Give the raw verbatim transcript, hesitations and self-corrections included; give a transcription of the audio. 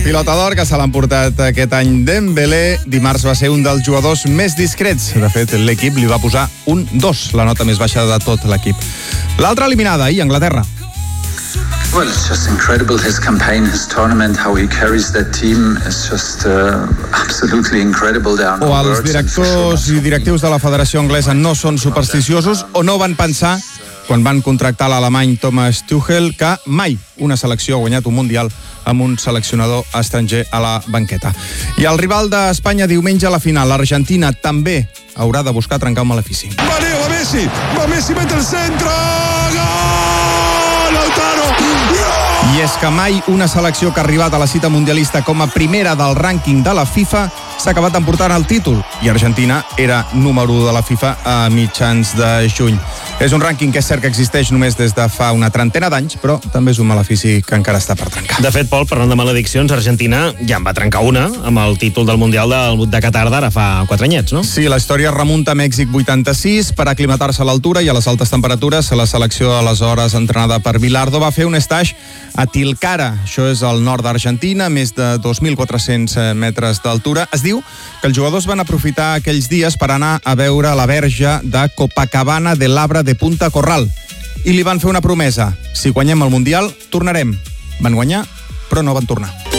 Pilota d'or que se l'han portat aquest any Dembélé. Dimarts va ser un dels jugadors més discrets. De fet, l'equip li va posar un dos, la nota més baixa de tot l'equip. L'altra eliminada, ahir, Anglaterra. Well, it's just incredible, his campaign, his tournament, how he carries that team is just uh, absolutely incredible. Down o els directors i directius de la Federació Anglesa no són supersticiosos o no van pensar, quan van contractar l'alemany Thomas Tuchel, que mai una selecció ha guanyat un Mundial amb un seleccionador estranger a la banqueta. I el rival d'Espanya diumenge a la final, l'Argentina, també haurà de buscar trencar un malefici. Va Leo, va Messi, va Messi, mete el centro, gol, Lautaro, I és que mai una selecció que ha arribat a la cita mundialista com a primera del rànquing de la FIFA s'ha acabat emportant el títol, i Argentina era número u de la FIFA a mitjans de juny. És un rànquing que és cert que existeix només des de fa una trentena d'anys, però també és un malefici que encara està per trencar. De fet, Pol, parlant de malediccions, Argentina ja en va trencar una amb el títol del Mundial de, de Qatar d'ara fa quatre anyets, no? Sí, la història remunta a Mèxic vuitanta-sis. Per aclimatar-se a l'altura i a les altes temperatures, la selecció aleshores entrenada per Bilardo va fer un stage a Tilcara. Això és al nord d'Argentina, més de dos mil quatre-cents metres d'altura. Es diu que els jugadors van aprofitar aquells dies per anar a veure la verge de Copacabana de l'Arbre de Punta Corral. I li van fer una promesa: si guanyem el Mundial, tornarem. Van guanyar, però no van tornar.